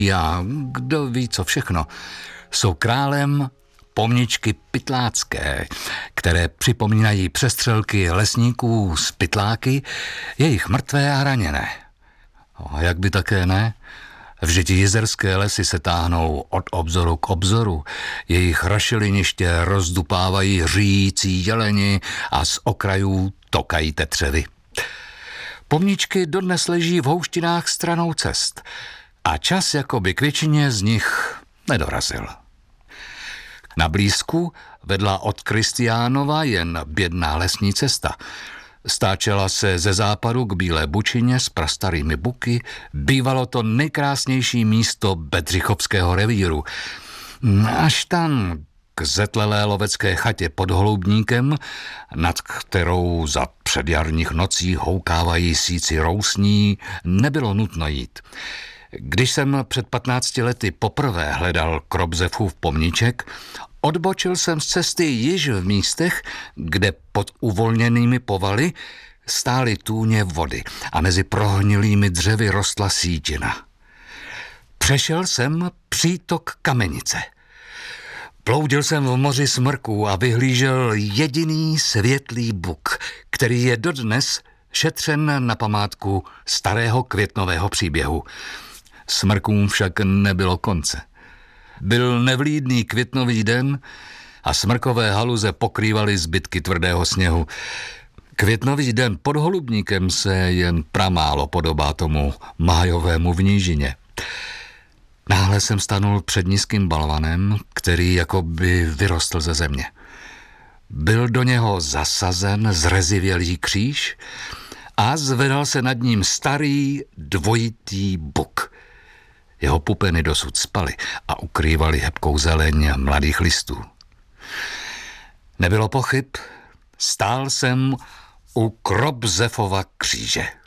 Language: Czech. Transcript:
a kdo ví co všechno, jsou králem pomničky pytlácké, které připomínají přestřelky lesníků s pytláky, jejich mrtvé a raněné. A jak by také ne? Vždyť jizerské lesy se táhnou od obzoru k obzoru, jejich rašeliniště rozdupávají říjící jeleni a z okrajů tokají tetřevy. Pomničky dodnes leží v houštinách stranou cest a čas jakoby k většině z nich nedorazil. Na blízku vedla od Kristiánova jen bědná lesní cesta. Stáčela se ze západu k Bílé Bučině s prastarými buky. Bývalo to nejkrásnější místo Bedřichovského revíru. Až tam k zetlelé lovecké chatě pod Holubníkem, nad kterou za předjarních nocí houkávají síci rousní, nebylo nutno jít. Když jsem před 15 lety poprvé hledal Kobzefův pomníček, odbočil jsem z cesty již v místech, kde pod uvolněnými povaly stály tůně vody a mezi prohnilými dřevy rostla sítina. Přešel jsem přítok Kamenice. Ploudil jsem v moři smrků a vyhlížel jediný světlý buk, který je dodnes šetřen na památku starého květnového příběhu. Smrkům však nebylo konce. Byl nevlídný květnový den a smrkové haluze pokrývaly zbytky tvrdého sněhu. Květnový den pod Holubníkem se jen pramálo podobá tomu májovému v nížině. Náhle jsem stanul před nízkým balvanem, který jakoby vyrostl ze země. Byl do něho zasazen zrezivělý kříž a zvedal se nad ním starý dvojitý buk. Jeho pupeny dosud spaly a ukrývaly hebkou zeleň mladých listů. Nebylo pochyb, stál jsem u Kobzefova kříže.